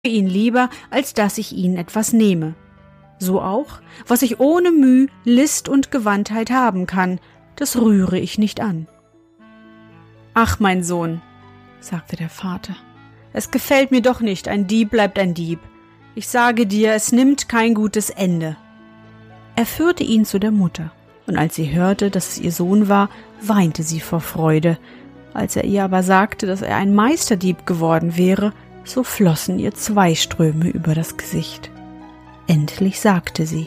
ihn lieber, als dass ich ihnen etwas nehme. So auch, was ich ohne Mühe, List und Gewandtheit haben kann, das rühre ich nicht an. »Ach, mein Sohn«, sagte der Vater, »es gefällt mir doch nicht, ein Dieb bleibt ein Dieb. Ich sage dir, es nimmt kein gutes Ende.« Er führte ihn zu der Mutter, und als sie hörte, dass es ihr Sohn war, weinte sie vor Freude. Als er ihr aber sagte, dass er ein Meisterdieb geworden wäre, so flossen ihr 2 Ströme über das Gesicht. Endlich sagte sie: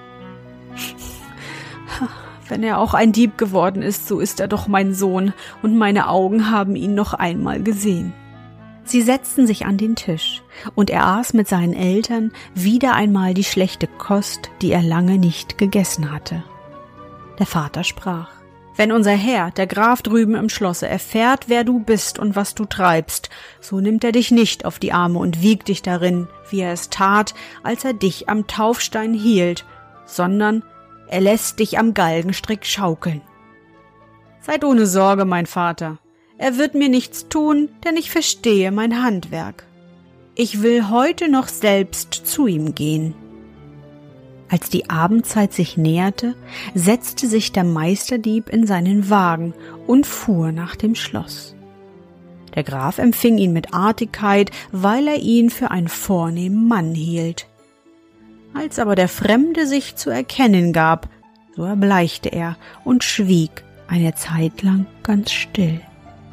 »Wenn er auch ein Dieb geworden ist, so ist er doch mein Sohn, und meine Augen haben ihn noch einmal gesehen.« Sie setzten sich an den Tisch, und er aß mit seinen Eltern wieder einmal die schlechte Kost, die er lange nicht gegessen hatte. Der Vater sprach: »Wenn unser Herr, der Graf drüben im Schlosse, erfährt, wer du bist und was du treibst, so nimmt er dich nicht auf die Arme und wiegt dich darin, wie er es tat, als er dich am Taufstein hielt, sondern er lässt dich am Galgenstrick schaukeln. Seid ohne Sorge, mein Vater, er wird mir nichts tun, denn ich verstehe mein Handwerk. Ich will heute noch selbst zu ihm gehen.« Als die Abendzeit sich näherte, setzte sich der Meisterdieb in seinen Wagen und fuhr nach dem Schloss. Der Graf empfing ihn mit Artigkeit, weil er ihn für einen vornehmen Mann hielt. Als aber der Fremde sich zu erkennen gab, so erbleichte er und schwieg eine Zeit lang ganz still.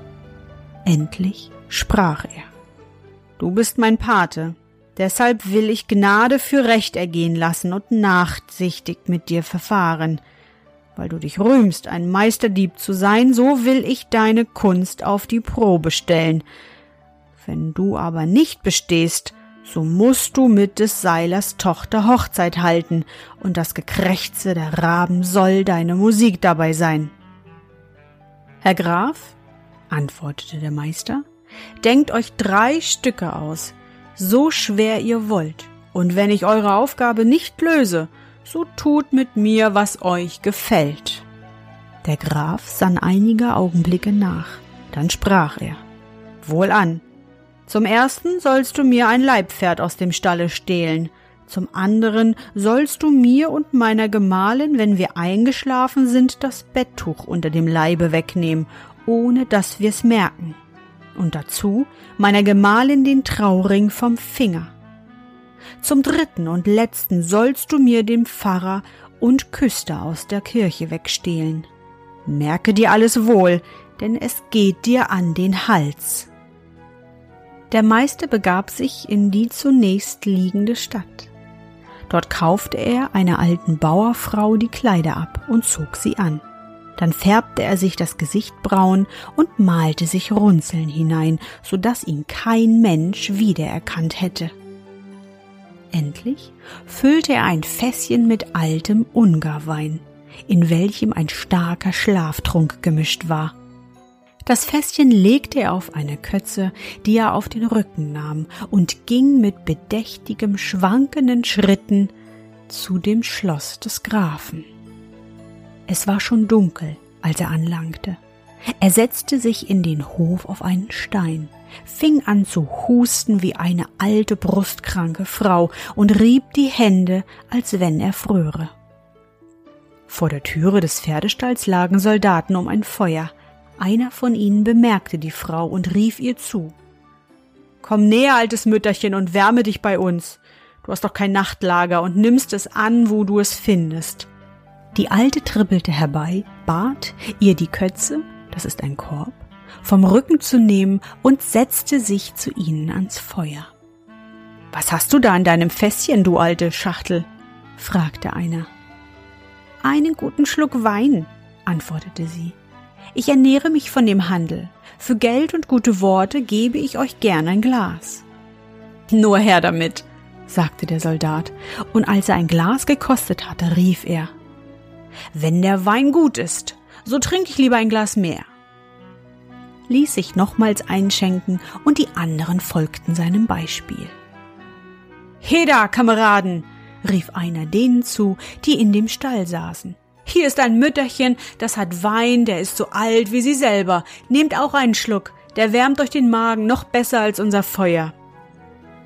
Endlich sprach er: »Du bist mein Pate. Deshalb will ich Gnade für Recht ergehen lassen und nachsichtig mit dir verfahren. Weil du dich rühmst, ein Meisterdieb zu sein, so will ich deine Kunst auf die Probe stellen. Wenn du aber nicht bestehst, so musst du mit des Seilers Tochter Hochzeit halten, und das Gekrächze der Raben soll deine Musik dabei sein.« »Herr Graf«, antwortete der Meister, »denkt euch 3 Stücke aus, so schwer ihr wollt, und wenn ich eure Aufgabe nicht löse, so tut mit mir, was euch gefällt.« Der Graf sann einige Augenblicke nach, dann sprach er: »Wohlan, zum ersten sollst du mir ein Leibpferd aus dem Stalle stehlen, zum anderen sollst du mir und meiner Gemahlin, wenn wir eingeschlafen sind, das Betttuch unter dem Leibe wegnehmen, ohne dass wir's merken, und dazu meiner Gemahlin den Trauring vom Finger. Zum dritten und letzten sollst du mir den Pfarrer und Küster aus der Kirche wegstehlen. Merke dir alles wohl, denn es geht dir an den Hals.« Der Meister begab sich in die zunächst liegende Stadt. Dort kaufte er einer alten Bauerfrau die Kleider ab und zog sie an. Dann färbte er sich das Gesicht braun und malte sich Runzeln hinein, so dass ihn kein Mensch wiedererkannt hätte. Endlich füllte er ein Fässchen mit altem Ungarwein, in welchem ein starker Schlaftrunk gemischt war. Das Fässchen legte er auf eine Kötze, die er auf den Rücken nahm, und ging mit bedächtigem, schwankenden Schritten zu dem Schloss des Grafen. Es war schon dunkel, als er anlangte. Er setzte sich in den Hof auf einen Stein, fing an zu husten wie eine alte, brustkranke Frau und rieb die Hände, als wenn er fröre. Vor der Türe des Pferdestalls lagen Soldaten um ein Feuer. Einer von ihnen bemerkte die Frau und rief ihr zu: »Komm näher, altes Mütterchen, und wärme dich bei uns. Du hast doch kein Nachtlager und nimmst es an, wo du es findest.« Die Alte trippelte herbei, bat, ihr die Kötze, das ist ein Korb, vom Rücken zu nehmen und setzte sich zu ihnen ans Feuer. »Was hast du da in deinem Fässchen, du alte Schachtel?« fragte einer. »Einen guten Schluck Wein«, antwortete sie. »Ich ernähre mich von dem Handel. Für Geld und gute Worte gebe ich euch gern ein Glas.« »Nur her damit«, sagte der Soldat, und als er ein Glas gekostet hatte, rief er: »Wenn der Wein gut ist, so trinke ich lieber ein Glas mehr«, ließ sich nochmals einschenken, und die anderen folgten seinem Beispiel. »Heda, Kameraden«, rief einer denen zu, die in dem Stall saßen. »Hier ist ein Mütterchen, das hat Wein, der ist so alt wie sie selber. Nehmt auch einen Schluck, der wärmt euch den Magen noch besser als unser Feuer.«